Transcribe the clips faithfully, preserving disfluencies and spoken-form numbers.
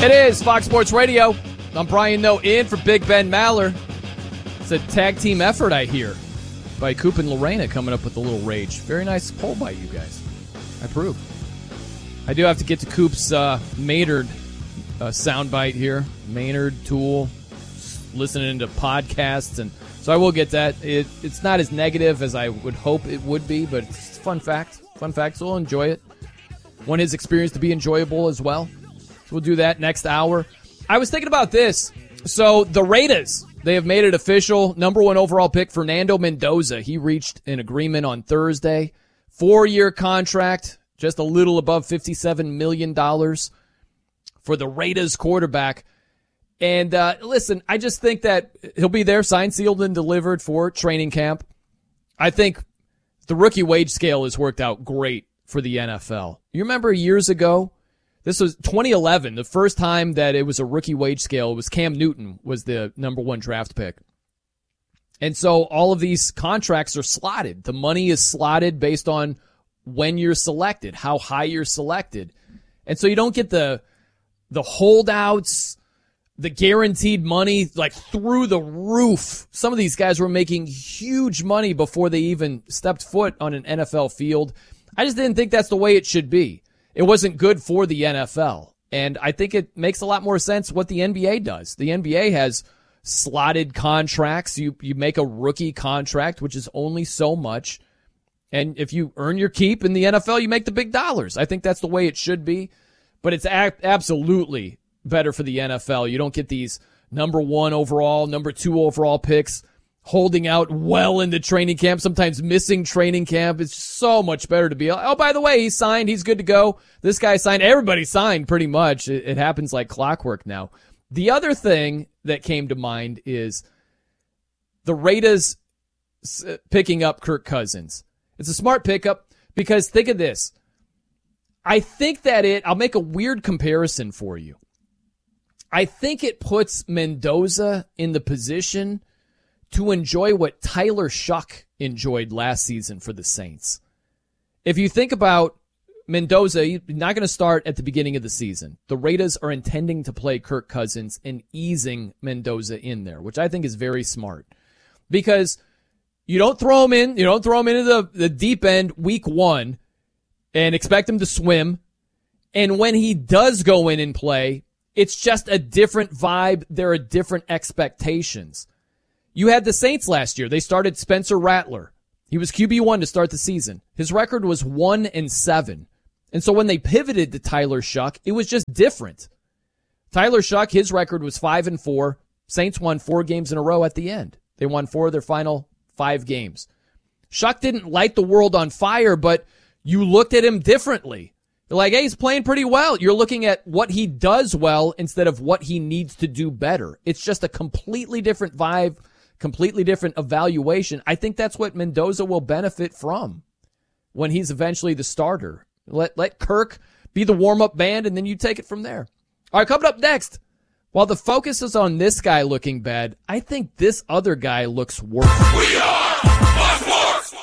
It is Fox Sports Radio. I'm Brian Noe in for Big Ben Maller. It's a tag team effort, I hear, by Coop and Lorena coming up with a little rage. Very nice poll by you guys. I approve. I do have to get to Coop's uh, Maynard uh, soundbite here. Maynard, Tool, listening to podcasts, and so I will get that. It, it's not as negative as I would hope it would be, but it's a fun fact. Fun fact, so we'll enjoy it. Want his experience to be enjoyable as well. So we'll do that next hour. I was thinking about this. So the Raiders, they have made it official. Number one overall pick, Fernando Mendoza. He reached an agreement on Thursday. Four-year contract, just a little above fifty-seven million dollars for the Raiders quarterback. And uh, listen, I just think that he'll be there, signed, sealed, and delivered for training camp. I think the rookie wage scale has worked out great for the N F L. You remember years ago? This was twenty eleven, the first time that it was a rookie wage scale. It was Cam Newton was the number one draft pick. And so all of these contracts are slotted. The money is slotted based on when you're selected, how high you're selected. And so you don't get the the holdouts, the guaranteed money, like through the roof. Some of these guys were making huge money before they even stepped foot on an N F L field. I just didn't think that's the way it should be. It wasn't good for the N F L. And I think it makes a lot more sense what the N B A does. The N B A has slotted contracts. You you make a rookie contract, which is only so much. And if you earn your keep in the N F L, you make the big dollars. I think that's the way it should be. But it's a- absolutely better for the N F L. You don't get these number one overall, number two overall picks holding out well into training camp, sometimes missing training camp. It's so much better to be, oh, by the way, he signed. He's good to go. This guy signed. Everybody signed pretty much. It, it happens like clockwork now. The other thing that came to mind is the Raiders picking up Kirk Cousins. It's a smart pickup because think of this. I think that it, I'll make a weird comparison for you. I think it puts Mendoza in the position to enjoy what Tyler Shuck enjoyed last season for the Saints. If you think about Mendoza, he's not going to start at the beginning of the season. The Raiders are intending to play Kirk Cousins and easing Mendoza in there, which I think is very smart. Because you don't throw him in, you don't throw him into the, the deep end week one and expect him to swim. And when he does go in and play, it's just a different vibe. There are different expectations. You had the Saints last year. They started Spencer Rattler. He was Q B one to start the season. His record was one and seven. And so when they pivoted to Tyler Shuck, it was just different. Tyler Shuck, his record was five and four. Saints won four games in a row at the end. They won four of their final five games. Shuck didn't light the world on fire, but you looked at him differently. You're like, hey, he's playing pretty well. You're looking at what he does well instead of what he needs to do better. It's just a completely different vibe, completely different evaluation. I think that's what Mendoza will benefit from when he's eventually the starter. Let let Kirk be the warm-up band, and then you take it from there. All right, coming up next, while the focus is on this guy looking bad, I think this other guy looks worse. We are Fox Sports!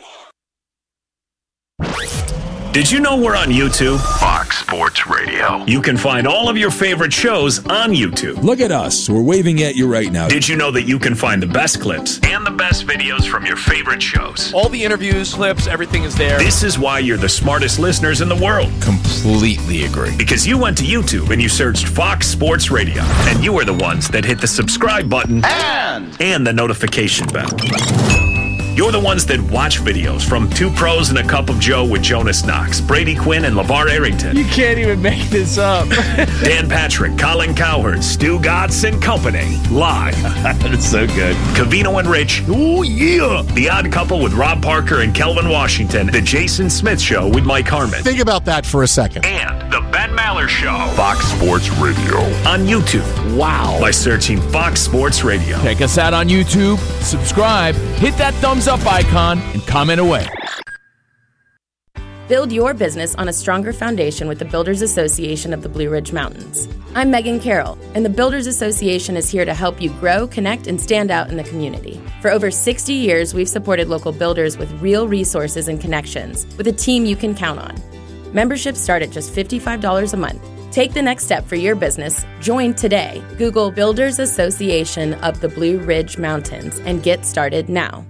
Did you know we're on YouTube? Fox Sports Radio. You can find all of your favorite shows on YouTube. Look at us. We're waving at you right now. Did you know that you can find the best clips and the best videos from your favorite shows? All the interviews, clips, everything is there. This is why you're the smartest listeners in the world. Completely agree. Because you went to YouTube and you searched Fox Sports Radio. And you were the ones that hit the subscribe button And, and the notification bell. You're the ones that watch videos from Two Pros and a Cup of Joe with Jonas Knox, Brady Quinn, and LeVar Arrington. you can't even make this up. Dan Patrick, Colin Cowherd, Stu Gatz and Company. Live. That's so good. Covino and Rich. Oh, yeah. The Odd Couple with Rob Parker and Kelvin Washington. The Jason Smith Show with Mike Harmon. Think about that for a second. And The Ben Maller Show. Fox Sports Radio. On YouTube. Wow. By searching Fox Sports Radio. Check us out on YouTube. Subscribe. Hit that thumbs up icon and comment away. Build your business on a stronger foundation with the Builders Association of the Blue Ridge Mountains. I'm Megan Carroll, and the Builders Association is here to help you grow, connect, and stand out in the community. For over sixty years, we've supported local builders with real resources and connections, with a team you can count on. Memberships start at just fifty-five dollars a month. Take the next step for your business. Join today. Google Builders Association of the Blue Ridge Mountains and get started now.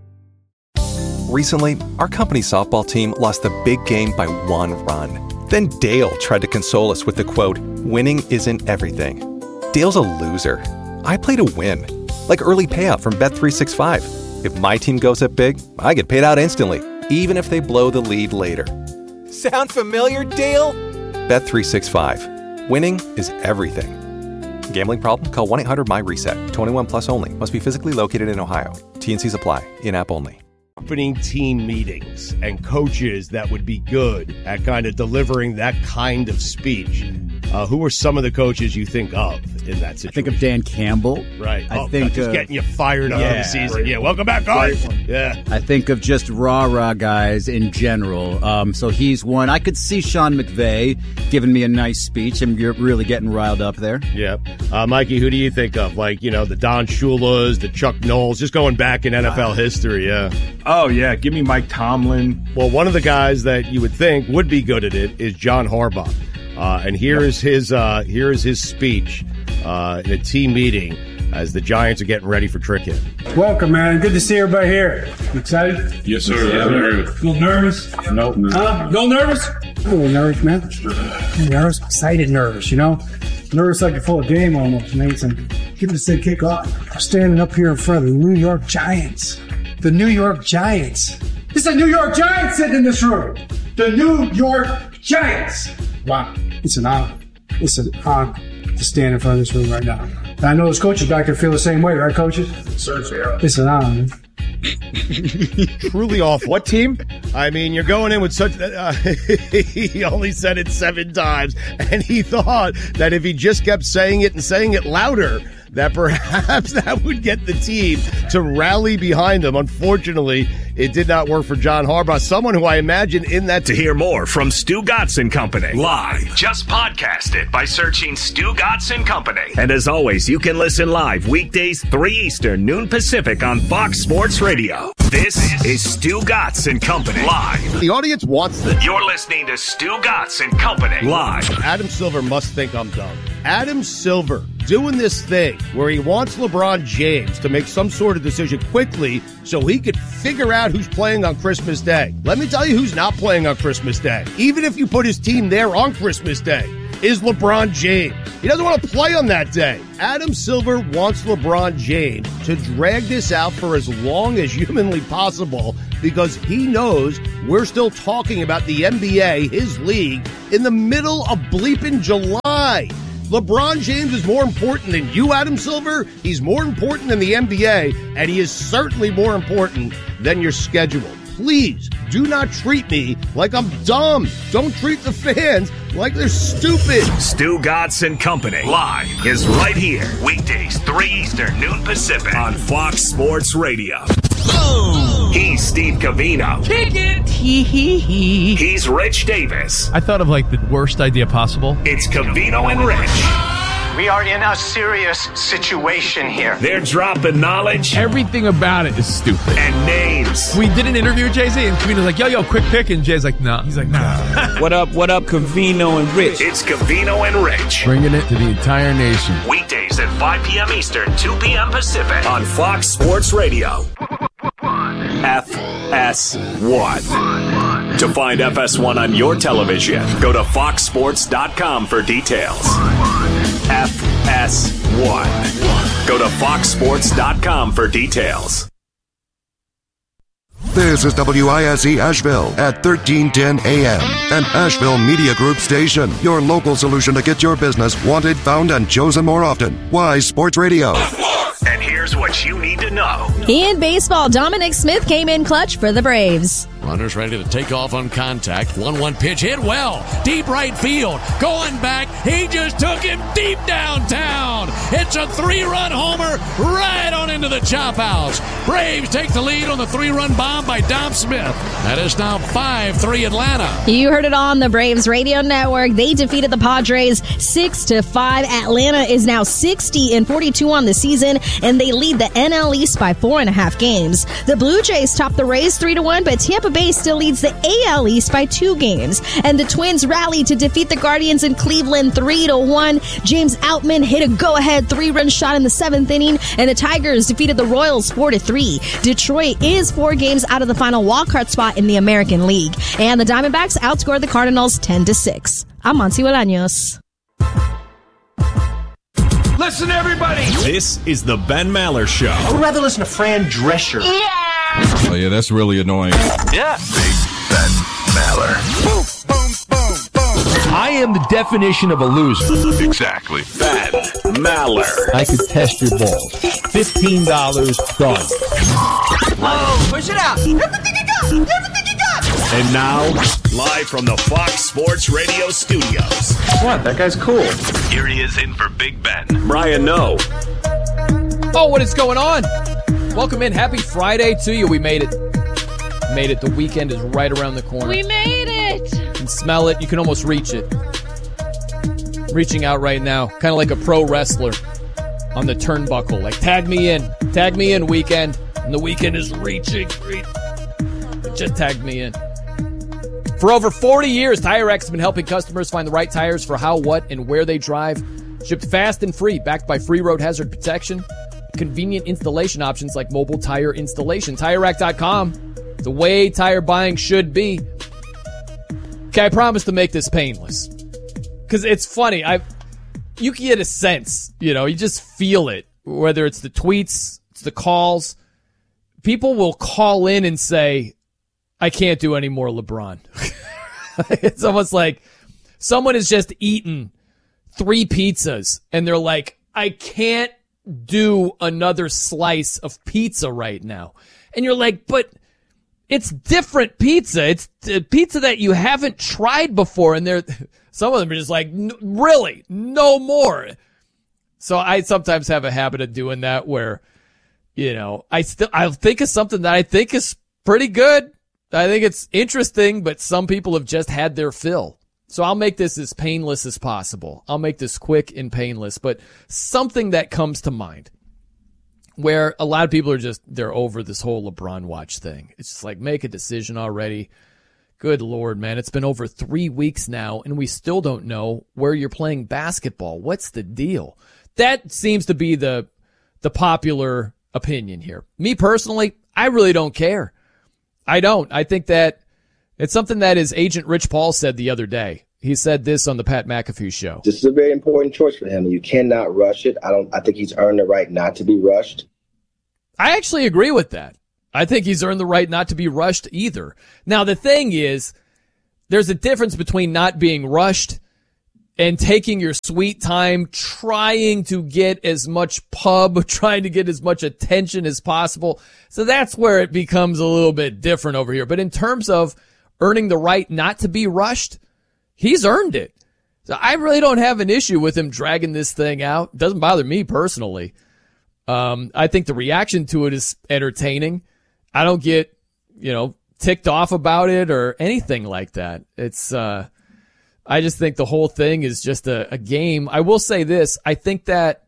Recently, our company's softball team lost the big game by one run. Then Dale tried to console us with the quote, "Winning isn't everything." Dale's a loser. I play to win. Like early payout from Bet three sixty-five. If my team goes up big, I get paid out instantly, even if they blow the lead later. Sound familiar, Dale? Bet three sixty-five. Winning is everything. Gambling problem? Call one eight hundred M Y reset. twenty-one plus only. Must be physically located in Ohio. T N Cs apply. In-app only. Opening team meetings and coaches that would be good at kind of delivering that kind of speech. Uh, who are some of the coaches you think of in that situation? I think of Dan Campbell. Right. I oh, think God, just uh, getting you fired up yeah, the season. right. Yeah, welcome back, guys. Yeah. I think of just rah-rah guys in general. Um, so he's one. I could see Sean McVay giving me a nice speech, and you're really getting riled up there. Yeah. Uh, Mikey, who do you think of? Like, you know, the Don Shulas, the Chuck Knowles, just going back in N F L history, yeah. Oh, yeah. Give me Mike Tomlin. Well, one of the guys that you would think would be good at it is John Harbaugh. Uh, and here is his uh, here is his speech uh, in a team meeting as the Giants are getting ready for trick hit. Welcome, man. Good to see everybody here. You excited? Yes, sir. Yeah, very good. Feel nervous? Nope. Huh? Feel nervous? A little nervous, man. I'm nervous, excited, nervous. You know, nervous like before a game almost, man. So give us a kick off. I'm standing up here in front of the New York Giants. The New York Giants. It's the New York Giants sitting in this room. The New York Giants. Wow. It's an honor. It's an honor to stand in front of this room right now. And I know those coaches back there feel the same way, right, coaches? Sir, yeah. It's an honor, man. Truly awful. What team? I mean, you're going in with such... Uh, he only said it seven times, and he thought that if he just kept saying it and saying it louder, that perhaps that would get the team to rally behind him. Unfortunately, it did not work for John Harbaugh, someone who I imagine in that... To hear more from Stu Gatz and Company live, just podcast it by searching Stu Gatz and Company. And as always, you can listen live weekdays three Eastern, noon Pacific on Fox Sports Radio. This is Stu Gatz and Company live. The audience wants this. You're listening to Stu Gatz and Company live. Adam Silver must think I'm dumb. Adam Silver doing this thing where he wants LeBron James to make some sort of decision quickly so he could figure out who's playing on Christmas Day. Let me tell you who's not playing on Christmas Day. Even if you put his team there on Christmas Day, is LeBron James. He doesn't want to play on that day. Adam Silver wants LeBron James to drag this out for as long as humanly possible because he knows we're still talking about the N B A, his league, in the middle of bleeping July. LeBron James is more important than you, Adam Silver. He's more important than the N B A, and he is certainly more important than your schedule. Please do not treat me like I'm dumb. Don't treat the fans like they're stupid. Stu Gatz and Company live is right here. Weekdays, three Eastern, noon Pacific on Fox Sports Radio. Boom! He's Steve Covino. Kick it! Hee hee hee. He's Rich Davis. I thought of like the worst idea possible. It's Covino and Rich. We are in a serious situation here. They're dropping knowledge. Everything about it is stupid. And names. We did an interview with Jay-Z, and Covino's like, yo, yo, quick pick. And Jay's like, nah. He's like, nah. What up, what up, Covino and Rich? It's Covino and Rich. Bringing it to the entire nation. Weekdays at five p.m. Eastern, two p.m. Pacific on Fox Sports Radio. F S one. To find F S one on your television, go to fox sports dot com for details. F S one. Go to fox sports dot com for details. This is W I S E Asheville at thirteen ten A M, an Asheville Media Group station. Your local solution to get your business wanted, found, and chosen more often. Wise Sports Radio. And here's what you need to know. In baseball, Dominic Smith came in clutch for the Braves. Runners ready to take off on contact. one one pitch hit well. Deep right field. Going back. He just took him deep downtown. It's a three-run homer right on into the chop house. Braves take the lead on the three-run bomb by Dom Smith. That is now five three Atlanta. You heard it on the Braves radio network. They defeated the Padres six to five. Atlanta is now sixty and forty-two on the season, and they lead the N L East by four and a half games. The Blue Jays topped the Rays three to one, but Tampa Bay Bay still leads the A L East by two games. And the Twins rally to defeat the Guardians in Cleveland three to one. James Outman hit a go-ahead three-run shot in the seventh inning, and the Tigers defeated the Royals four to three. Detroit is four games out of the final wildcard spot in the American League. And the Diamondbacks outscored the Cardinals ten to six. I'm Monty Bolaños. Listen, everybody! This is the Ben Maller Show. I would rather listen to Fran Drescher. Yeah! Oh, yeah, that's really annoying. Yeah. Big Ben Maller. Boom, boom, boom, boom. I am the definition of a loser. Exactly. Ben Maller. I could test your balls. fifteen dollars, done. Oh, push it out. Everything you got. Everything you got. And now, live from the Fox Sports Radio studios. What? That guy's cool. Here he is in for Big Ben. Brian Noe. Oh, what is going on? Welcome in. Happy Friday to you. We made it. Made it. The weekend is right around the corner. We made it. You can smell it. You can almost reach it. Reaching out right now. Kind of like a pro wrestler on the turnbuckle. Like, tag me in. Tag me in, weekend. And the weekend is reaching. It just tagged me in. For over forty years, TireX has been helping customers find the right tires for how, what, and where they drive. Shipped fast and free, backed by free road hazard protection. Convenient installation options like mobile tire installation. Tire Rack dot com, the way tire buying should be. Okay, I promise to make this painless. Because it's funny. I, you can get a sense, you know, you just feel it. Whether it's the tweets, it's the calls. People will call in and say, I can't do any more LeBron. It's almost like someone has just eaten three pizzas and they're like, I can't do another slice of pizza right now. And you're like, but it's different pizza. It's the pizza that you haven't tried before. And they're, some of them are just like, really, no more. So I sometimes have a habit of doing that where, you know, I still, I'll think of something that I think is pretty good. I think it's interesting, but some people have just had their fill. So I'll make this as painless as possible. I'll make this quick and painless, but something that comes to mind where a lot of people are just, they're over this whole LeBron watch thing. It's just like, make a decision already. Good Lord, man. It's been over three weeks now, and we still don't know where you're playing basketball. What's the deal? That seems to be the the popular opinion here. Me personally, I really don't care. I don't. I think that it's something that his agent Rich Paul said the other day. He said this on the Pat McAfee show. This is a very important choice for him. You cannot rush it. I don't. I think he's earned the right not to be rushed. I actually agree with that. I think he's earned the right not to be rushed either. Now, the thing is, there's a difference between not being rushed and taking your sweet time, trying to get as much pub, trying to get as much attention as possible. So that's where it becomes a little bit different over here. But in terms of earning the right not to be rushed, he's earned it. So I really don't have an issue with him dragging this thing out. It doesn't bother me personally. Um, I think the reaction to it is entertaining. I don't get, you know, ticked off about it or anything like that. It's, uh, I just think the whole thing is just a, a game. I will say this. I think that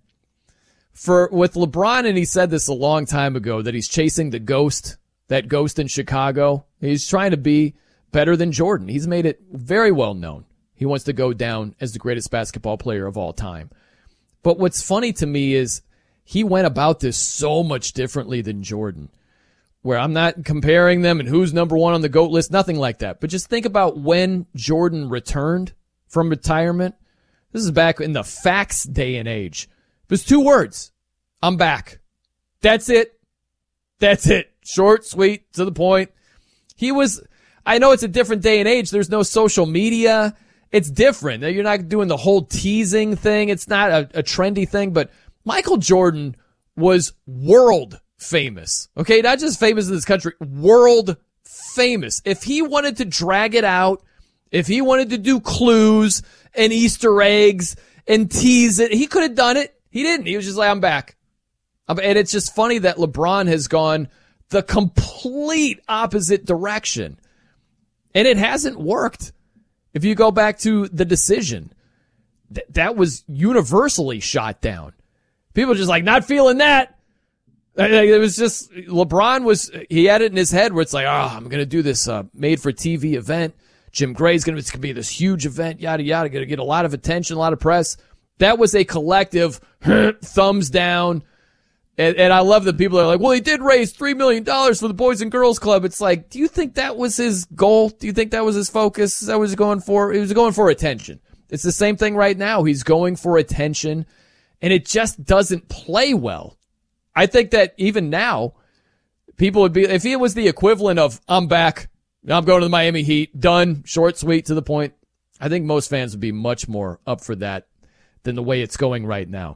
for, with LeBron, and he said this a long time ago, that he's chasing the ghost, that ghost in Chicago. He's trying to be better than Jordan. He's made it very well known. He wants to go down as the greatest basketball player of all time. But what's funny to me is he went about this so much differently than Jordan, where I'm not comparing them and who's number one on the GOAT list, nothing like that. But just think about when Jordan returned from retirement. This is back in the fax day and age. It was two words. I'm back. That's it. That's it. Short, sweet, to the point. He was, I know it's a different day and age. There's no social media. It's different. You're not doing the whole teasing thing. It's not a, a trendy thing, but Michael Jordan was world famous. Okay, not just famous in this country, world famous. If he wanted to drag it out, if he wanted to do clues and Easter eggs and tease it, he could have done it. He didn't. He was just like, I'm back. And it's just funny that LeBron has gone the complete opposite direction. And it hasn't worked. If you go back to the decision, th- that was universally shot down. People are just like, not feeling that. It was just, LeBron was, he had it in his head where it's like, oh, I'm going to do this uh, made-for-T V event. Jim Gray's going to, it's going to be this huge event, yada, yada, going to get a lot of attention, a lot of press. That was a collective thumbs down. And, and I love that people are like, well, he did raise three million dollars for the Boys and Girls Club. It's like, do you think that was his goal? Do you think that was his focus? Is that what he was going for? He was going for attention. It's the same thing right now. He's going for attention, and it just doesn't play well. I think that even now, people would be, if it was the equivalent of, I'm back, I'm going to the Miami Heat, done, short, sweet, to the point, I think most fans would be much more up for that than the way it's going right now.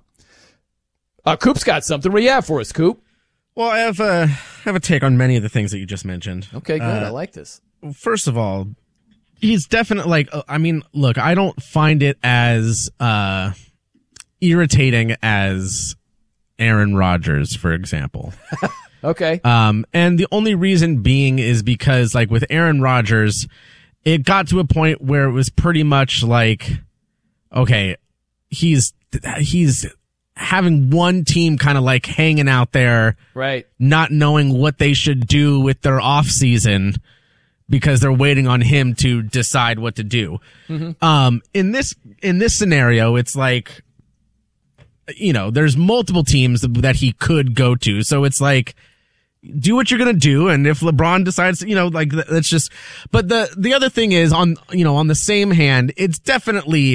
Uh, Coop's got something. What do you have for us, Coop? Well, I have, a, I have a take on many of the things that you just mentioned. Okay, good. Uh, I like this. First of all, he's definitely, like, I mean, look, I don't find it as uh, irritating as Aaron Rodgers, for example. Okay. Um, and the only reason being is because, like, with Aaron Rodgers, it got to a point where it was pretty much like, okay, he's, he's having one team kind of like hanging out there. Right. Not knowing what they should do with their off season because they're waiting on him to decide what to do. Mm-hmm. Um, in this, in this scenario, it's like, you know, there's multiple teams that he could go to. So it's like, do what you're going to do. And if LeBron decides, you know, like that's just, but the, the other thing is on, you know, on the same hand, it's definitely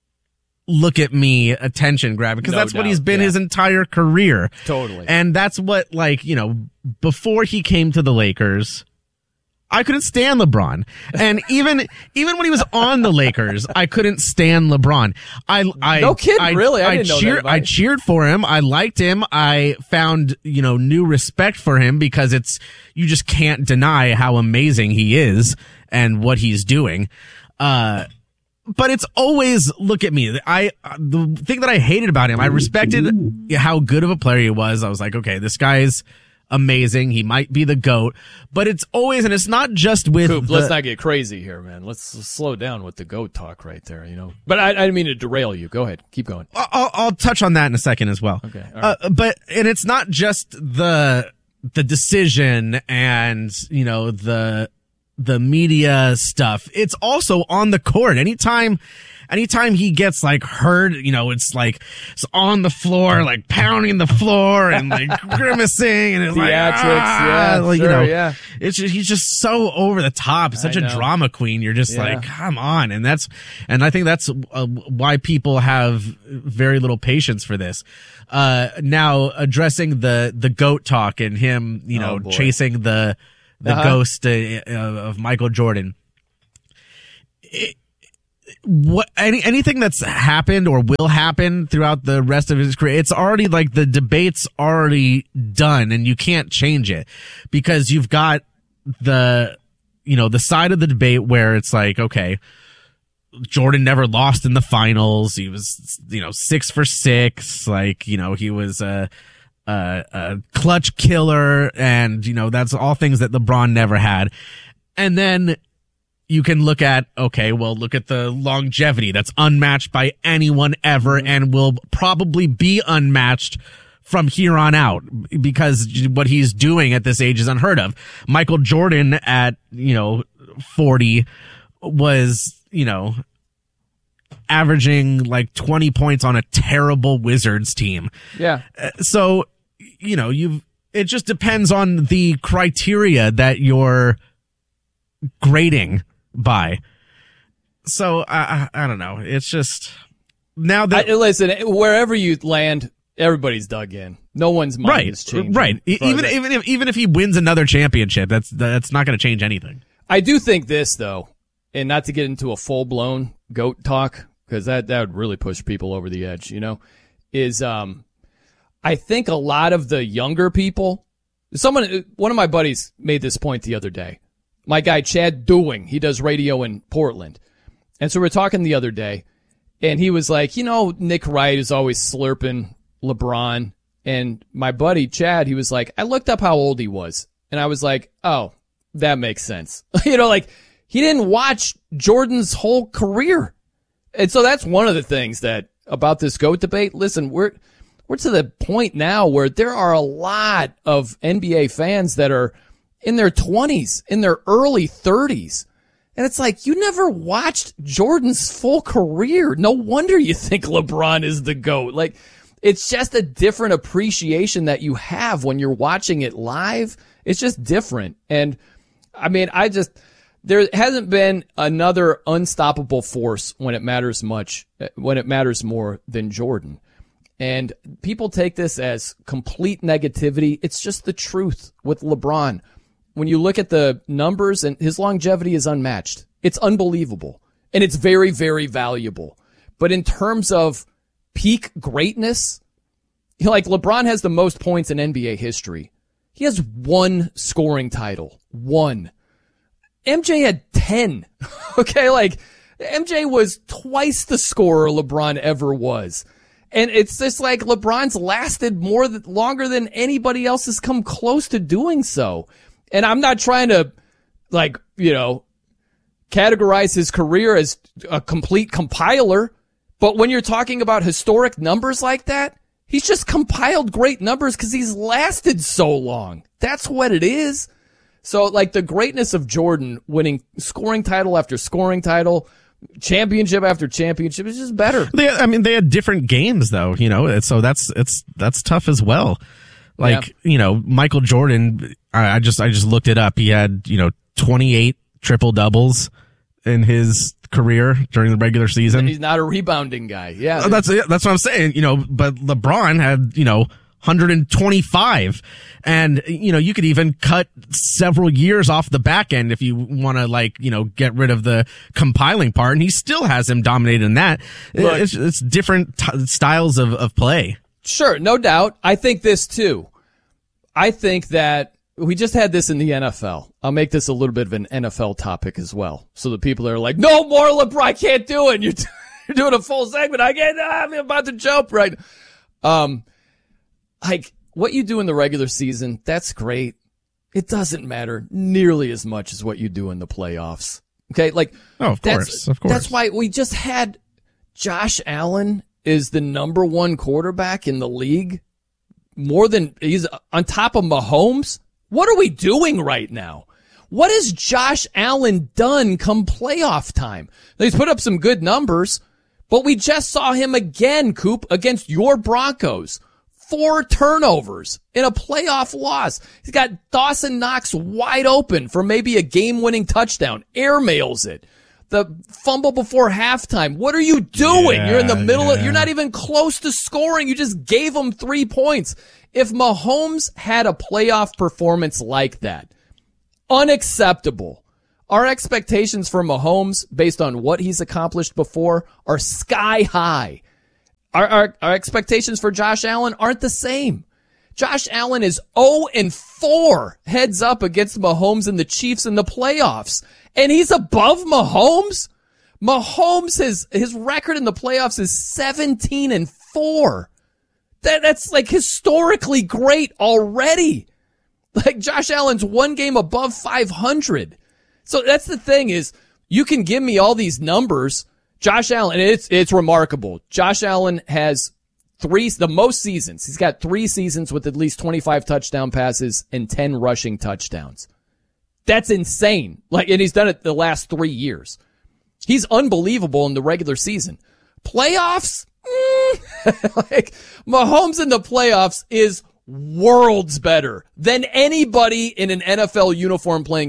look at me attention grab because No that's what doubt, he's been yeah. his entire career. Totally. And that's what, like, you know, before he came to the Lakers, I couldn't stand LeBron. And even, even when he was on the Lakers, I couldn't stand LeBron. I, I, No kidding, I, really? I I didn't know that cheered, about I you. cheered for him. I liked him. I found, you know, new respect for him because it's, you just can't deny how amazing he is and what he's doing. Uh, but it's always, look at me. I, the thing that I hated about him, I respected how good of a player he was. I was like, okay, this guy's amazing. He might be the GOAT, but it's always, and it's not just with Coop, the, let's not get crazy here, man. Let's, let's slow down with the GOAT talk right there, you know. But I, I didn't mean to derail you. Go ahead. Keep going. I'll, I'll touch on that in a second as well. Okay. All right. Uh, but, and it's not just the, the decision and, you know, the, the media stuff. It's also on the court. Anytime, anytime he gets like hurt, you know, it's like, it's on the floor, like pounding the floor and like grimacing and it's like, Theatrics, ah, yeah, like, you sure, know, yeah. it's just, he's just so over the top, such I a know. drama queen. You're just Yeah. like, come on. And that's, and I think that's uh, why people have very little patience for this. Uh, now addressing the, the GOAT talk and him, you know, Oh, boy. chasing the, the Uh-huh. ghost uh, of Michael Jordan. It, what any anything that's happened or will happen throughout the rest of his career, it's already like the debate's already done and you can't change it because you've got the, you know, the side of the debate where it's like, okay, Jordan never lost in the finals. He was, you know, six for six. Like, you know, he was a, a, a clutch killer and, you know, that's all things that LeBron never had. And then you can look at, okay, well, look at the longevity that's unmatched by anyone ever and will probably be unmatched from here on out because what he's doing at this age is unheard of. Michael Jordan at, you know, forty was, you know, averaging like twenty points on a terrible Wizards team. Yeah. Uh, So, you know, you've, it just depends on the criteria that you're grading by. So I, I, I don't know. It's just now that I, listen, wherever you land, everybody's dug in. No one's mind right, is changing. right. E- as far as Even that. even if even if he wins another championship, that's that's not going to change anything. I do think this though, and not to get into a full blown GOAT talk because that that would really push people over the edge. You know, is um, I think a lot of the younger people. Someone, one of my buddies made this point the other day. My guy Chad Dewing, he does radio in Portland, and so we're talking the other day, and he was like, you know, Nick Wright is always slurping LeBron. And my buddy Chad, he was like, I looked up how old he was. And I was like, oh, that makes sense. You know, like he didn't watch Jordan's whole career. And so that's one of the things that about this GOAT debate. Listen, we're, we're to the point now where there are a lot of N B A fans that are in their twenties, in their early thirties. And it's like, you never watched Jordan's full career. No wonder you think LeBron is the GOAT. Like, it's just a different appreciation that you have when you're watching it live. It's just different. And I mean, I just, there hasn't been another unstoppable force when it matters much, when it matters more than Jordan. And people take this as complete negativity. It's just the truth with LeBron. When you look at the numbers, and his longevity is unmatched. It's unbelievable. And it's very, very valuable. But in terms of peak greatness, like LeBron has the most points in N B A history. He has one scoring title. One. M J had ten. Okay, like M J was twice the scorer LeBron ever was. And it's just like LeBron's lasted more th- longer than anybody else has come close to doing so. And I'm not trying to, like, you know, categorize his career as a complete compiler. But when you're talking about historic numbers like that, he's just compiled great numbers because he's lasted so long. That's what it is. So, like, the greatness of Jordan winning scoring title after scoring title, championship after championship is just better. They, I mean, they had different games, though, you know, so that's it's that's tough as well. Like, yeah. you know, Michael Jordan, I, I just I just looked it up. He had, you know, twenty-eight triple doubles in his career during the regular season. He's not a rebounding guy. Yeah. That's that's what I'm saying, you know, but LeBron had, you know, one hundred twenty-five. And, you know, you could even cut several years off the back end if you want to, like, you know, get rid of the compiling part. And he still has him dominated in that. Look, it's, it's different t- styles of, of play. Sure, no doubt. I think this too. I think that we just had this in the N F L. I'll make this a little bit of an N F L topic as well. So the people are like, no more LeBron, I can't do it. You're, you're doing a full segment. I can't, I'm about to jump right. Um, like what you do in the regular season, that's great. It doesn't matter nearly as much as what you do in the playoffs. Okay. Like, oh, of course, of course. That's why we just had Josh Allen is the number one quarterback in the league. More than he's on top of Mahomes. What are we doing right now? What has Josh Allen done come playoff time? Now, he's put up some good numbers, but we just saw him again, Coop, against your Broncos. Four turnovers in a playoff loss. He's got Dawson Knox wide open for maybe a game-winning touchdown. Airmails it. The fumble before halftime. What are you doing? Yeah, you're in the middle yeah. of, you're not even close to scoring. You just gave them three points. If Mahomes had a playoff performance like that, unacceptable. Our expectations for Mahomes, based on what he's accomplished before, are sky high. Our, our, our expectations for Josh Allen aren't the same. Josh Allen is oh and four heads up against Mahomes and the Chiefs in the playoffs. And he's above Mahomes? Mahomes, his, his record in the playoffs is seventeen and four. That, that's like historically great already. Like Josh Allen's one game above five hundred. So that's the thing is you can give me all these numbers. Josh Allen, it's, it's remarkable. Josh Allen has three, the most seasons. He's got three seasons with at least twenty-five touchdown passes and ten rushing touchdowns. That's insane. Like, and he's done it the last three years. He's unbelievable in the regular season. Playoffs? Mm. Like, Mahomes in the playoffs is worlds better than anybody in an N F L uniform playing